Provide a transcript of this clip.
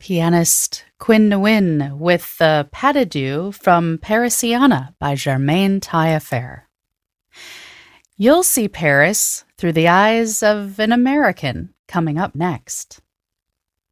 pianist Quinn Nguyen with the Pas de Deux from Parisiana by Germaine Taillefer. You'll see Paris through the eyes of an American coming up next.